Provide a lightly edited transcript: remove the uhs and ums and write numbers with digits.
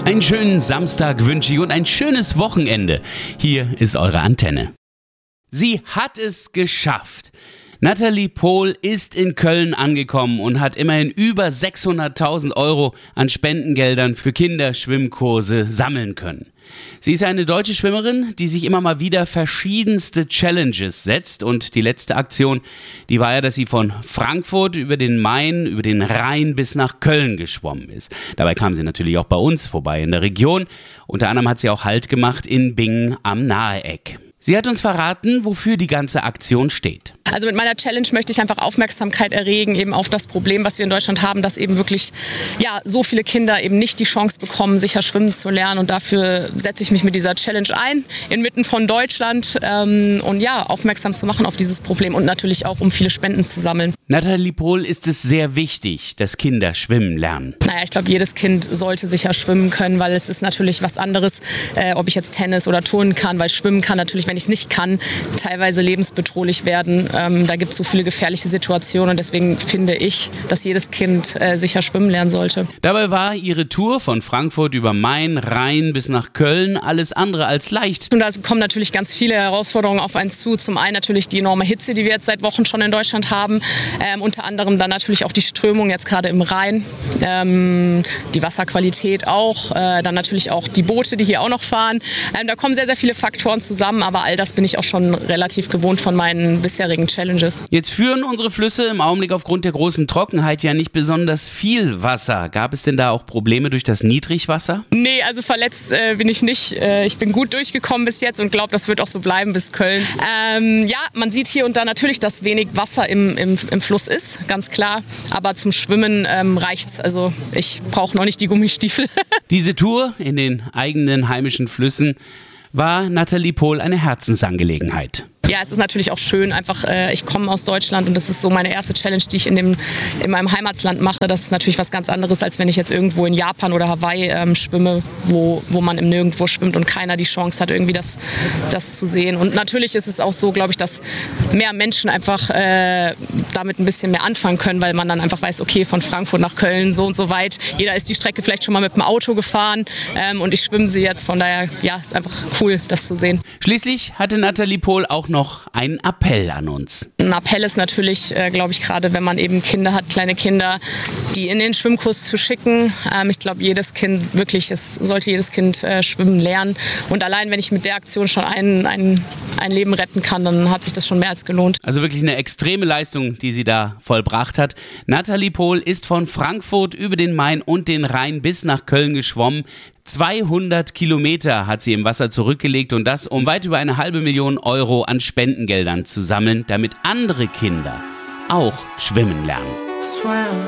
Einen schönen Samstag wünsche ich und ein schönes Wochenende. Hier ist eure Antenne. Sie hat es geschafft. Nathalie Pohl ist in Köln angekommen und hat immerhin über 600.000 € an Spendengeldern für Kinderschwimmkurse sammeln können. Sie ist eine deutsche Schwimmerin, die sich immer mal wieder verschiedenste Challenges setzt, und die letzte Aktion, die war ja, dass sie von Frankfurt über den Main, über den Rhein bis nach Köln geschwommen ist. Dabei kam sie natürlich auch bei uns vorbei in der Region. Unter anderem hat sie auch Halt gemacht in Bingen am Naheeck. Sie hat uns verraten, wofür die ganze Aktion steht. Also mit meiner Challenge möchte ich einfach Aufmerksamkeit erregen eben auf das Problem, was wir in Deutschland haben, dass eben wirklich so viele Kinder eben nicht die Chance bekommen, sicher schwimmen zu lernen. Und dafür setze ich mich mit dieser Challenge ein, inmitten von Deutschland, und aufmerksam zu machen auf dieses Problem und natürlich auch, um viele Spenden zu sammeln. Nathalie Pohl ist es sehr wichtig, dass Kinder schwimmen lernen. Ich glaube, jedes Kind sollte sicher schwimmen können, weil es ist natürlich was anderes, ob ich jetzt Tennis oder Turnen kann, weil Schwimmen kann natürlich, wenn ich es nicht kann, teilweise lebensbedrohlich werden. Da gibt es so viele gefährliche Situationen, und deswegen finde ich, dass jedes Kind sicher schwimmen lernen sollte. Dabei war ihre Tour von Frankfurt über Main, Rhein bis nach Köln alles andere als leicht. Und da kommen natürlich ganz viele Herausforderungen auf einen zu. Zum einen natürlich die enorme Hitze, die wir jetzt seit Wochen schon in Deutschland haben. Unter anderem dann natürlich auch die Strömung jetzt gerade im Rhein. Die Wasserqualität auch. Dann natürlich auch die Boote, die hier auch noch fahren. Da kommen sehr, sehr viele Faktoren zusammen, aber all das bin ich auch schon relativ gewohnt von meinen bisherigen Challenges. Jetzt führen unsere Flüsse im Augenblick aufgrund der großen Trockenheit ja nicht besonders viel Wasser. Gab es denn da auch Probleme durch das Niedrigwasser? Nee, also verletzt bin ich nicht. Ich bin gut durchgekommen bis jetzt und glaube, das wird auch so bleiben bis Köln. Man sieht hier und da natürlich, dass wenig Wasser im Fluss ist, ganz klar. Aber zum Schwimmen reicht's. Also ich brauche noch nicht die Gummistiefel. Diese Tour in den eigenen heimischen Flüssen war Nathalie Pohl eine Herzensangelegenheit. Ja, es ist natürlich auch schön, einfach, ich komme aus Deutschland und das ist so meine erste Challenge, die ich in meinem Heimatland mache. Das ist natürlich was ganz anderes, als wenn ich jetzt irgendwo in Japan oder Hawaii schwimme, wo man im Nirgendwo schwimmt und keiner die Chance hat, irgendwie das zu sehen. Und natürlich ist es auch so, glaube ich, dass mehr Menschen einfach damit ein bisschen mehr anfangen können, weil man dann einfach weiß, okay, von Frankfurt nach Köln so und so weit. Jeder ist die Strecke vielleicht schon mal mit dem Auto gefahren, und ich schwimme sie jetzt. Von daher, ist einfach cool, das zu sehen. Schließlich hatte Nathalie Pohl auch noch einen Appell an uns. Ein Appell ist natürlich, glaube ich, gerade wenn man eben Kinder hat, kleine Kinder, die in den Schwimmkurs zu schicken. Ich glaube, jedes Kind, sollte jedes Kind schwimmen lernen. Und allein, wenn ich mit der Aktion schon ein Leben retten kann, dann hat sich das schon mehr als gelohnt. Also wirklich eine extreme Leistung, die sie da vollbracht hat. Nathalie Pohl ist von Frankfurt über den Main und den Rhein bis nach Köln geschwommen. 200 Kilometer hat sie im Wasser zurückgelegt, und das, um weit über 500.000 € an Spendengeldern zu sammeln, damit andere Kinder auch schwimmen lernen.